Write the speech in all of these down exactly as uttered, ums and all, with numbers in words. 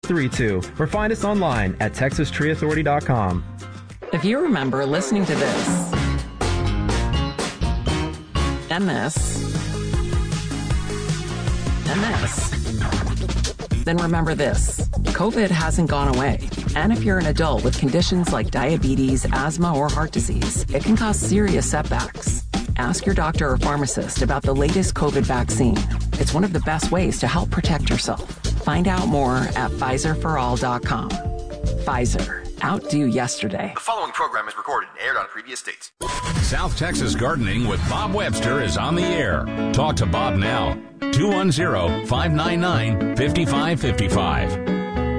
three two or find us online at texas tree authority dot com. If you remember listening to this and this and this, then remember this. COVID hasn't gone away. And if you're an adult with conditions like diabetes, asthma, or heart disease, it can cause serious setbacks. Ask your doctor or pharmacist about the latest COVID vaccine. It's one of the best ways to help protect yourself. Find out more at Pfizer for all dot com. Pfizer. Outdo yesterday. The following program is recorded and aired on previous dates. South Texas Gardening with Bob Webster is on the air. Talk to Bob now. two one zero, five nine nine, five five five five.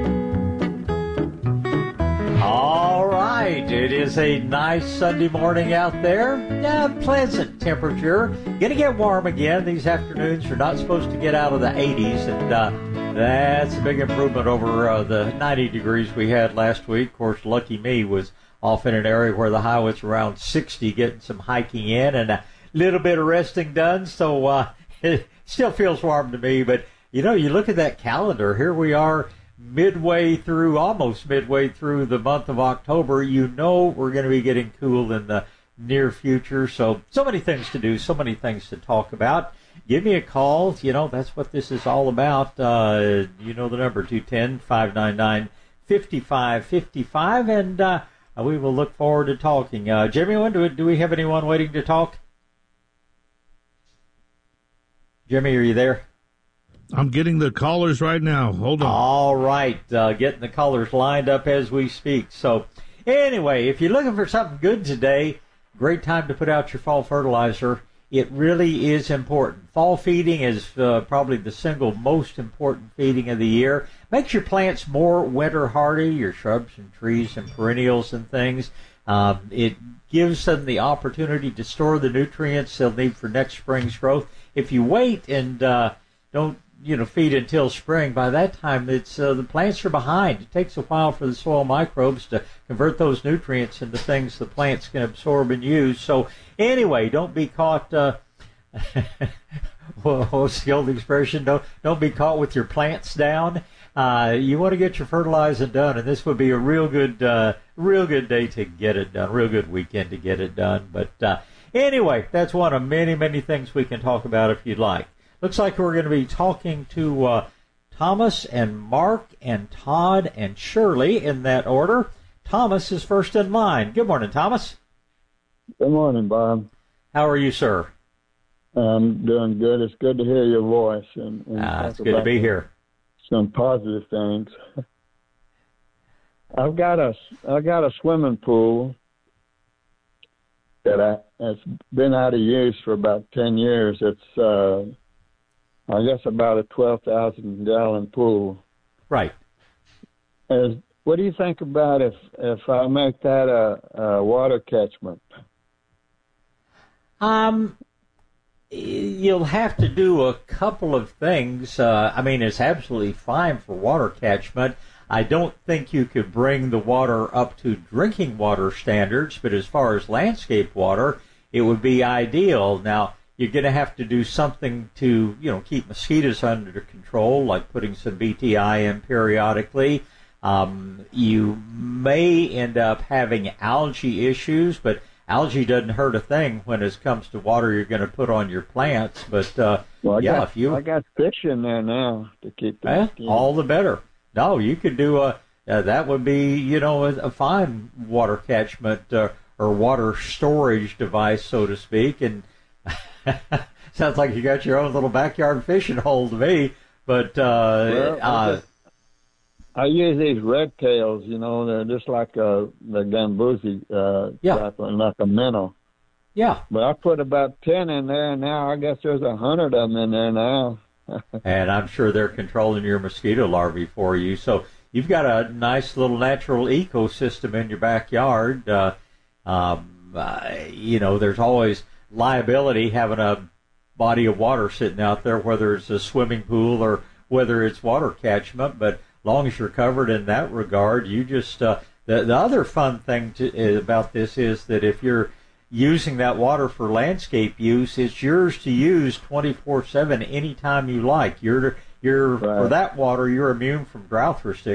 All right. It is a nice Sunday morning out there. Yeah, pleasant temperature. Going to get warm again. These afternoons are not supposed to get out of the eighties, and uh, that's a big improvement over uh, the ninety degrees we had last week. Of course, lucky me was off in an area where the high was around sixty, getting some hiking in and a little bit of resting done. So uh, it still feels warm to me. But, you know, you look at that calendar. Here we are midway through, almost midway through the month of October. You know we're going to be getting cool in the near future. So, so many things to do, so many things to talk about. Give me a call. You know, that's what this is all about. Uh, you know the number, two one zero, five nine nine, five five five five, and uh, we will look forward to talking. Uh, Jimmy, do, do we have anyone waiting to talk? Jimmy, are you there? I'm getting the callers right now. Hold on. All right. Uh, getting the callers lined up as we speak. So, anyway, if you're looking for something good today, great time to put out your fall fertilizer. It really is important. Fall feeding is uh, probably the single most important feeding of the year. Makes your plants more winter hardy, your shrubs and trees and perennials and things. Um, it gives them the opportunity to store the nutrients they'll need for next spring's growth. If you wait and uh, don't, you know, feed until spring, by that time it's uh, the plants are behind. It takes a while for the soil microbes to convert those nutrients into things the plants can absorb and use. So anyway, don't be caught. Uh, well, what's the old expression? Don't don't be caught with your plants down. Uh, you want to get your fertilizing done, and this would be a real good, uh, real good day to get it done. Real good weekend to get it done. But uh, anyway, that's one of many, many things we can talk about if you'd like. Looks like we're going to be talking to uh, Thomas and Mark and Todd and Shirley in that order. Thomas is first in line. Good morning, Thomas. Good morning, Bob. How are you, sir? I'm doing good. It's good to hear your voice. And, and ah, it's good to be here. Some positive things. I've got a I've got a swimming pool that I that's been out of use for about ten years. It's uh, I guess about a twelve thousand gallon pool. Right. As, what do you think about if if I make that a, a water catchment? Um. You'll have to do a couple of things. Uh, I mean, it's absolutely fine for water catchment. I don't think you could bring the water up to drinking water standards, but as far as landscape water, it would be ideal. Now, you're going to have to do something to, you know, keep mosquitoes under control, like putting some B T I in periodically. Um, you may end up having algae issues, but algae doesn't hurt a thing when it comes to water you're going to put on your plants. But, uh, well, I yeah, got, if you... I got fish in there now to keep them. Eh, all the better. No, you could do a... Uh, that would be, you know, a, a fine water catchment uh, or water storage device, so to speak. And sounds like you got your own little backyard fishing hole to me. But... Uh, well, uh, I use these red tails, you know, they're just like uh, the gambusi, uh, yeah. type, like a minnow. Yeah. But I put about ten in there, and now I guess there's a hundred of them in there now. And I'm sure they're controlling your mosquito larvae for you. So you've got a nice little natural ecosystem in your backyard. Uh, um, uh, you know, there's always liability having a body of water sitting out there, whether it's a swimming pool or whether it's water catchment, but long as you're covered in that regard, you just, uh, the, the other fun thing to, uh, about this is that if you're using that water for landscape use, it's yours to use twenty-four seven anytime you like. You're, you're, right. For that water, you're immune from drought restric-